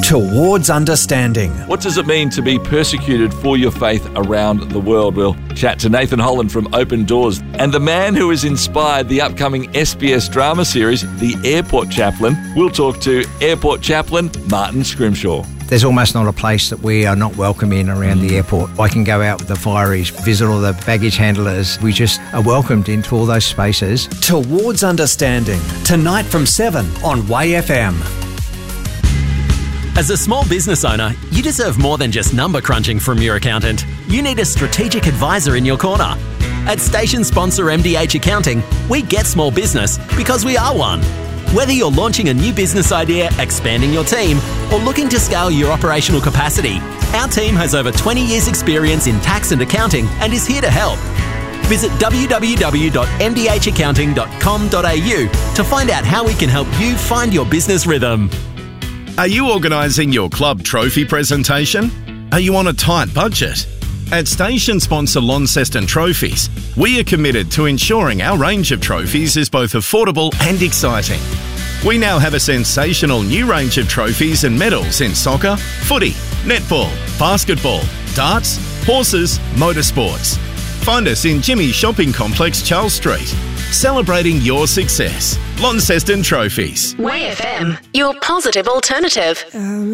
towards understanding. What does it mean to be persecuted for your faith around the world? We'll chat to Nathan Holland from Open Doors and the man who has inspired the upcoming SBS drama series, The Airport Chaplain. We'll talk to Airport Chaplain Martin Scrimshaw. There's almost not a place that we are not welcome in around the airport. I can go out with the fireys, visit all the baggage handlers. We just are welcomed into all those spaces. Towards Understanding, tonight from 7 on Way FM. As a small business owner, you deserve more than just number crunching from your accountant. You need a strategic advisor in your corner. At station sponsor MDH Accounting, we get small business because we are one. Whether you're launching a new business idea, expanding your team, or looking to scale your operational capacity, our team has over 20 years' experience in tax and accounting and is here to help. Visit www.mdhaccounting.com.au to find out how we can help you find your business rhythm. Are you organising your club trophy presentation? Are you on a tight budget? At station sponsor Launceston Trophies, we are committed to ensuring our range of trophies is both affordable and exciting. We now have a sensational new range of trophies and medals in soccer, footy, netball, basketball, darts, horses, motorsports. Find us in Jimmy's Shopping Complex, Charles Street. Celebrating your success. Launceston Trophies. Way FM, your positive alternative.